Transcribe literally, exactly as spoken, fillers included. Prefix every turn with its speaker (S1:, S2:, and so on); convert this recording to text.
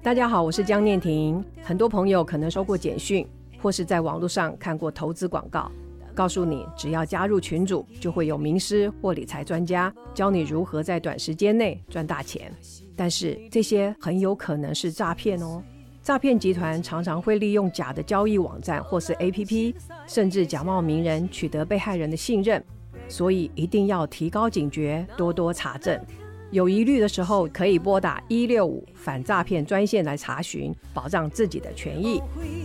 S1: 大家好，我是江念婷。很多朋友可能收过简讯，或是在网络上看过投资广告，告诉你只要加入群组，就会有名师或理财专家教你如何在短时间内赚大钱。但是这些很有可能是诈骗哦。诈骗集团常常会利用假的交易网站或是 A P P， 甚至假冒名人取得被害人的信任，所以一定要提高警觉，多多查证。有疑虑的时候，可以拨打一六五反诈骗专线来查询，保障自己的权益。